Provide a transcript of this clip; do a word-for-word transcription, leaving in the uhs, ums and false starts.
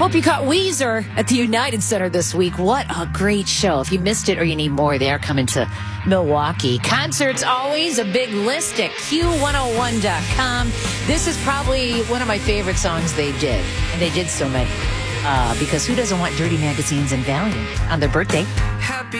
Hope you caught Weezer at the United Center this week. What a great show. If you missed it or you need more, they are coming to Milwaukee. Concerts always, a big list at Q one oh one dot com. This is probably one of my favorite songs they did. And they did so many. Uh, because who doesn't want dirty magazines and Valiant on their birthday?